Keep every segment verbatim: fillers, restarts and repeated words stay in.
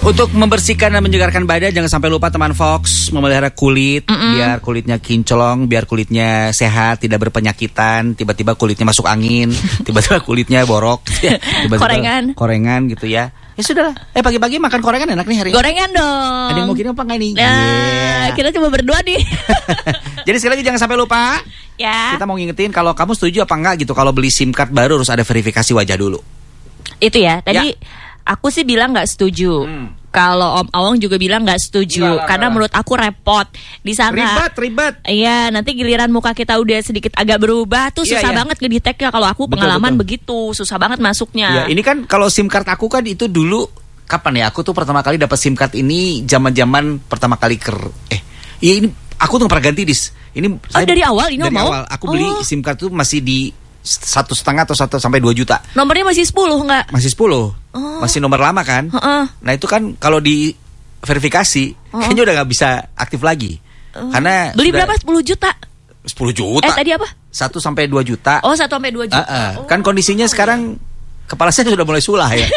Untuk membersihkan dan menyegarkan badan, jangan sampai lupa teman Fox memelihara kulit. Mm-mm. Biar kulitnya kinclong, biar kulitnya sehat, tidak berpenyakitan. Tiba-tiba kulitnya masuk angin, tiba-tiba kulitnya borok, tiba-tiba korengan, korengan gitu ya. Ya sudahlah. Eh pagi-pagi makan korengan enak nih hari ini. Gorengan dong. Ada yang mau kirim apa enggak nih? Nah, yeah. Kita cuma berdua nih. Jadi sekali lagi jangan sampai lupa. Ya. Kita mau ngingetin kalau kamu setuju apa enggak gitu, kalau beli SIM card baru harus ada verifikasi wajah dulu. Itu ya. Tadi ya. Aku sih bilang nggak setuju. Hmm. Kalau Om Awang juga bilang nggak setuju, Yalah, karena menurut aku repot di sana. Ribet, ribet. Iya, nanti giliran muka kita udah sedikit agak berubah tuh susah ya, ya. banget ngedeteknya. Kalau aku betul, pengalaman betul. begitu, susah banget masuknya. Ya, ini kan kalau SIM card aku kan itu dulu kapan ya? Aku tuh pertama kali dapat SIM card ini zaman-zaman pertama kali ker eh, ya ini aku tuh pernah ganti dis. Ini oh, saya, dari awal ini dari mau? awal. Aku beli oh. SIM card tuh masih di satu setengah atau satu sampai dua juta. Nomornya masih sepuluh nggak? Masih sepuluh. Oh. Masih nomor lama kan? Uh-uh. Nah itu kan kalau di verifikasi uh-uh. kayaknya udah nggak bisa aktif lagi. Uh. Karena beli berapa? sepuluh juta? sepuluh juta. Eh tadi apa? satu sampai dua juta. Oh satu sampai dua juta. Uh-uh. Oh. Kan kondisinya sekarang kepala saya sudah mulai sulah ya.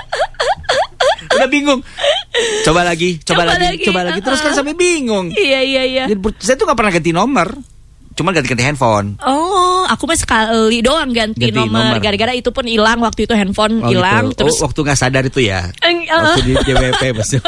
Udah bingung. Coba lagi, coba, coba lagi, lagi, coba lagi. Terus kan sampai bingung. Iya iya iya. Saya tuh nggak pernah ganti nomor. Cuma ganti-ganti handphone. Oh, aku mah sekali doang ganti, ganti nomor. nomor. Gara-gara itu pun hilang waktu itu handphone hilang. Oh, gitu. Terus oh, waktu nggak sadar itu ya. Eng, uh. Waktu di J W P pasti.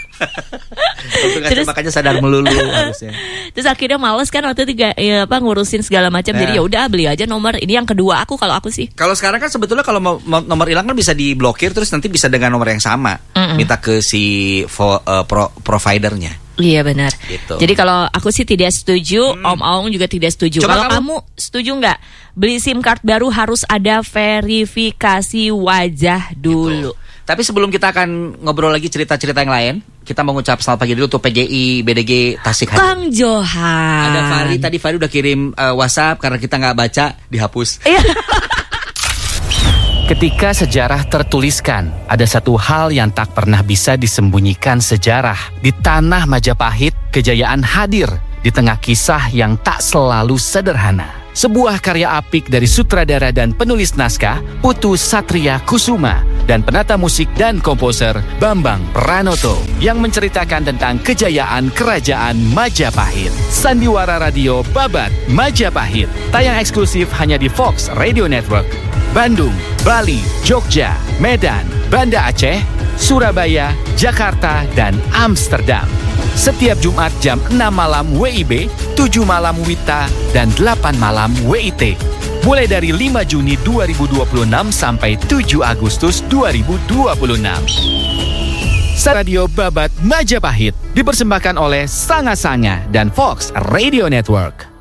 Terus makanya sadar melulu harusnya. Terus akhirnya males kan waktu itu ya, apa ngurusin segala macam. Nah. Jadi ya udah beli aja nomor. Ini yang kedua aku kalau aku sih. Kalau sekarang kan sebetulnya kalau mau, mau nomor hilang kan bisa diblokir terus nanti bisa dengan nomor yang sama. Mm-mm. Minta ke si fo, uh, pro, providernya. Iya benar. Gitu. Jadi kalau aku sih tidak setuju, hmm. Om Aung juga tidak setuju. Kalau kamu... kamu setuju nggak? Beli SIM card baru harus ada verifikasi wajah dulu. Gitu. Tapi sebelum kita akan ngobrol lagi cerita-cerita yang lain, kita mengucap selamat pagi dulu untuk P G I B D G Tasik Hadi. Kang Johan. Ada Fari, tadi Fari udah kirim uh, WhatsApp karena kita nggak baca, dihapus. Ketika sejarah tertuliskan, ada satu hal yang tak pernah bisa disembunyikan sejarah. Di tanah Majapahit, kejayaan hadir di tengah kisah yang tak selalu sederhana. Sebuah karya apik dari sutradara dan penulis naskah, Putu Satria Kusuma, dan penata musik dan komposer Bambang Pranoto, yang menceritakan tentang kejayaan Kerajaan Majapahit. Sandiwara Radio Babat Majapahit, tayang eksklusif hanya di Fox Radio Network. Bandung, Bali, Jogja, Medan, Banda Aceh, Surabaya, Jakarta, dan Amsterdam. Setiap Jumat jam enam malam W I B, tujuh malam W I T A, dan delapan malam W I T. Mulai dari lima Juni dua ribu dua puluh enam sampai tujuh Agustus dua ribu dua puluh enam. Radio Babat Majapahit dipersembahkan oleh Sanga Sanga dan Fox Radio Network.